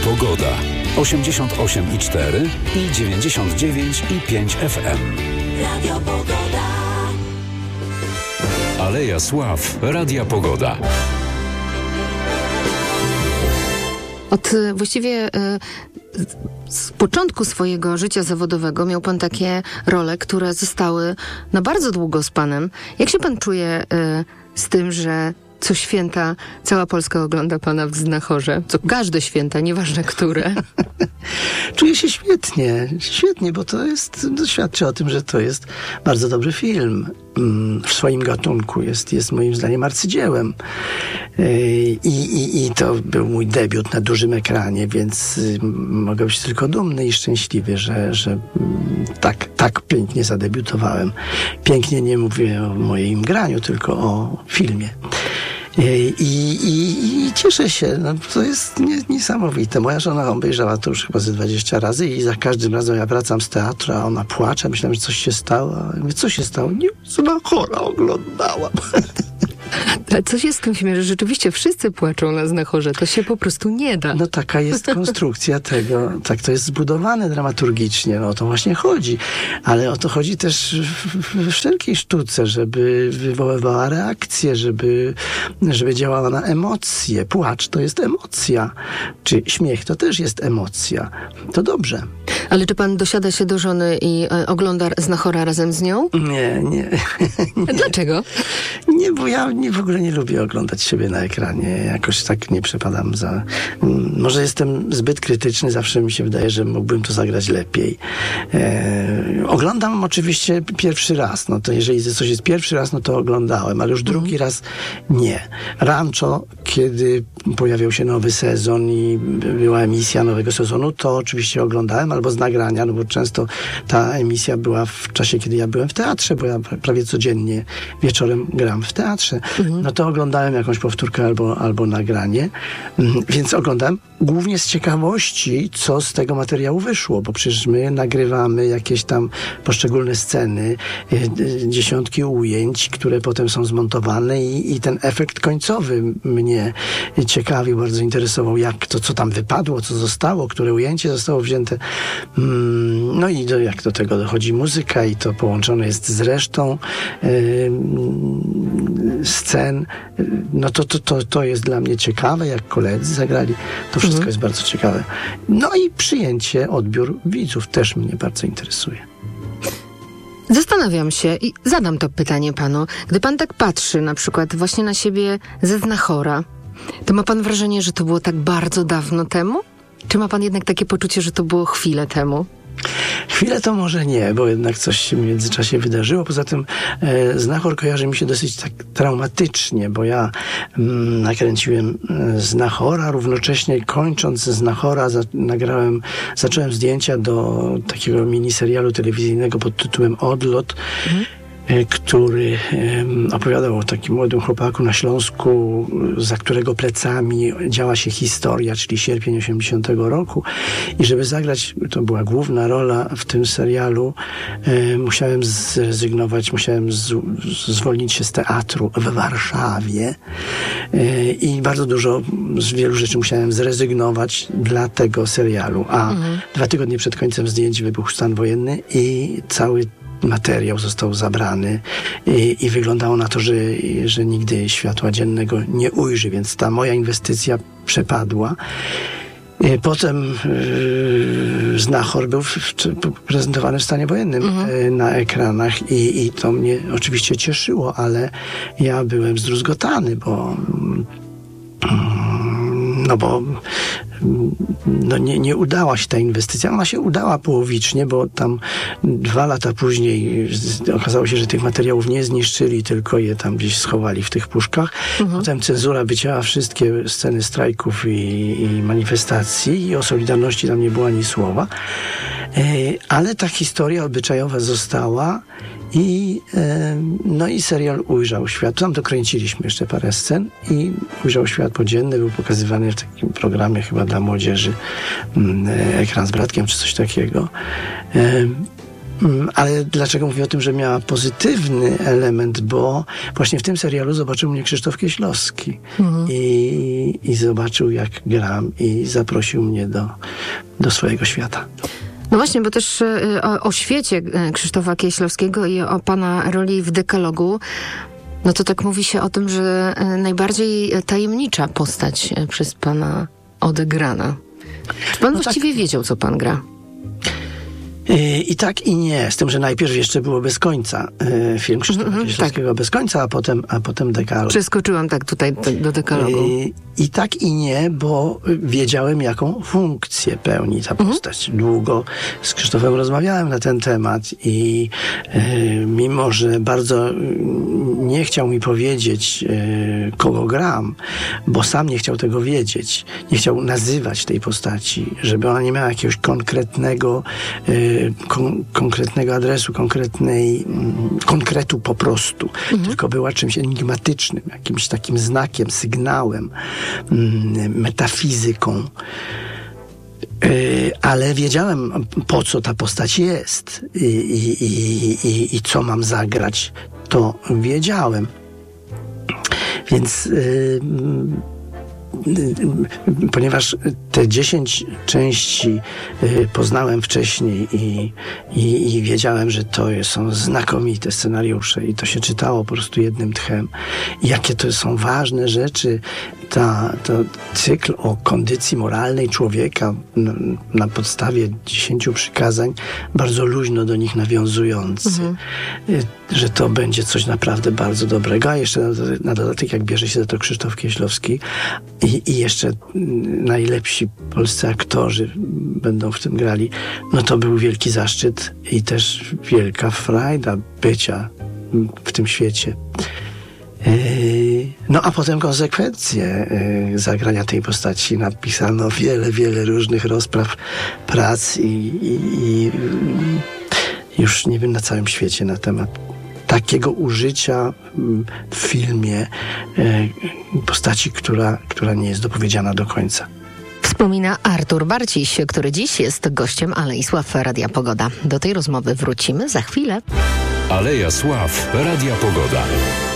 Pogoda. 88,4 i 99,5 FM. Radio Pogoda. Aleja Sław. Radia Pogoda. Od właściwie z początku swojego życia zawodowego miał pan takie role, które zostały na bardzo długo z panem. Jak się pan czuje z tym, że co święta cała Polska ogląda pana w Znachorze? Co każde święta, nieważne które. Czuję się świetnie, bo świadczy o tym, że to jest bardzo dobry film. W swoim gatunku jest moim zdaniem arcydziełem. I to był mój debiut na dużym ekranie, więc mogę być tylko dumny i szczęśliwy, że tak pięknie zadebiutowałem. Pięknie nie mówię o moim graniu, tylko o filmie. I cieszę się, to jest niesamowite. Moja żona obejrzała to już chyba ze 20 razy i za każdym razem ja wracam z teatru, a ona płacze. Myślałem, że coś się stało. A ja mówię, co się stało? Nie, Znachora oglądałam. Ale coś jest w tym filmie, że rzeczywiście wszyscy płaczą na Znachorze. To się po prostu nie da. No taka jest konstrukcja tego. Tak to jest zbudowane dramaturgicznie. No o to właśnie chodzi. Ale o to chodzi też we wszelkiej sztuce, żeby wywoływała reakcję, żeby działała na emocje. Płacz to jest emocja. Czy śmiech to też jest emocja. To dobrze. Ale czy pan dosiada się do żony i ogląda Znachora razem z nią? Nie. Dlaczego? Nie, bo ja w ogóle nie lubię oglądać siebie na ekranie. Jakoś tak nie przepadam za... Może jestem zbyt krytyczny, zawsze mi się wydaje, że mógłbym to zagrać lepiej. Oglądam oczywiście pierwszy raz. No to jeżeli coś jest pierwszy raz, no to oglądałem, ale już drugi raz nie. Rancho, kiedy pojawiał się nowy sezon i była emisja nowego sezonu, to oczywiście oglądałem, albo z nagrania, no bo często ta emisja była w czasie, kiedy ja byłem w teatrze, bo ja prawie codziennie wieczorem gram w teatrze. No to oglądałem jakąś powtórkę albo nagranie, więc oglądałem głównie z ciekawości, co z tego materiału wyszło, bo przecież my nagrywamy jakieś tam poszczególne sceny, dziesiątki ujęć, które potem są zmontowane i ten efekt końcowy mnie ciekawił, bardzo interesował, co tam wypadło, co zostało, które ujęcie zostało wzięte. No i jak do tego dochodzi muzyka i to połączone jest z resztą scen. No to jest dla mnie ciekawe, jak koledzy zagrali. To wszystko jest bardzo ciekawe. No i przyjęcie, odbiór widzów też mnie bardzo interesuje. Zastanawiam się i zadam to pytanie panu. Gdy pan tak patrzy na przykład właśnie na siebie ze Znachora, to ma pan wrażenie, że to było tak bardzo dawno temu? Czy ma pan jednak takie poczucie, że to było chwilę temu? Chwilę to może nie, bo jednak coś się w międzyczasie wydarzyło. Poza tym Znachor kojarzy mi się dosyć tak traumatycznie, bo ja nakręciłem Znachora, równocześnie kończąc Znachora zacząłem zdjęcia do takiego miniserialu telewizyjnego pod tytułem Odlot, który opowiadał o takim młodym chłopaku na Śląsku, za którego plecami działa się historia, czyli sierpień 80 roku. I żeby zagrać, to była główna rola w tym serialu, musiałem zrezygnować, musiałem zwolnić się z teatru w Warszawie i bardzo dużo z wielu rzeczy musiałem zrezygnować dla tego serialu. A 2 tygodnie przed końcem zdjęć wybuchł stan wojenny i cały materiał został zabrany i wyglądało na to, że nigdy światła dziennego nie ujrzy, więc ta moja inwestycja przepadła. Potem Znachor był prezentowany w stanie wojennym na ekranach i to mnie oczywiście cieszyło, ale ja byłem zdruzgotany, bo nie udała się ta inwestycja. Ona się udała połowicznie, bo tam 2 lata później okazało się, że tych materiałów nie zniszczyli, tylko je tam gdzieś schowali w tych puszkach. Potem cenzura wycięła wszystkie sceny strajków i manifestacji i o Solidarności tam nie było ani słowa. Ale ta historia obyczajowa została i serial ujrzał świat. Tam dokręciliśmy jeszcze parę scen i ujrzał światło dzienne. Był pokazywany w takim programie chyba dla młodzieży, Ekran z bratkiem czy coś takiego. Ale dlaczego mówię o tym, że miała pozytywny element? Bo właśnie w tym serialu zobaczył mnie Krzysztof Kieślowski i zobaczył, jak gram i zaprosił mnie do swojego świata. No właśnie, bo też o świecie Krzysztofa Kieślowskiego i o pana roli w Dekalogu, no to tak mówi się o tym, że najbardziej tajemnicza postać przez pana odegrana. Czy pan właściwie wiedział, co pan gra? I tak i nie, z tym, że najpierw jeszcze było Bez końca, film Krzysztofa Kieślowskiego Bez końca, a potem Dekalog. Przeskoczyłam tak tutaj do Dekalogu. I tak i nie, bo wiedziałem, jaką funkcję pełni ta postać. Długo z Krzysztofem rozmawiałem na ten temat i mimo, że bardzo nie chciał mi powiedzieć, kogo gram, bo sam nie chciał tego wiedzieć, nie chciał nazywać tej postaci, żeby ona nie miała jakiegoś konkretnego adresu, konkretu po prostu, tylko była czymś enigmatycznym, jakimś takim znakiem, sygnałem, metafizyką. Ale wiedziałem, po co ta postać jest i co mam zagrać, to wiedziałem. Więc ponieważ te 10 części poznałem wcześniej i wiedziałem, że to są znakomite scenariusze i to się czytało po prostu jednym tchem. I jakie to są ważne rzeczy, to cykl o kondycji moralnej człowieka na podstawie 10 przykazań, bardzo luźno do nich nawiązujący, że to będzie coś naprawdę bardzo dobrego, a jeszcze na dodatek, jak bierze się za to Krzysztof Kieślowski i jeszcze najlepsi polscy aktorzy będą w tym grali, no to był wielki zaszczyt i też wielka frajda bycia w tym świecie. No a potem konsekwencje zagrania tej postaci. Napisano wiele różnych rozpraw, prac i już nie wiem, na całym świecie na temat takiego użycia w filmie postaci, która nie jest dopowiedziana do końca. Wspomina Artur Barciś, który dziś jest gościem Alei Sław Radia Pogoda. Do tej rozmowy wrócimy za chwilę. Aleja Sław Radia Pogoda.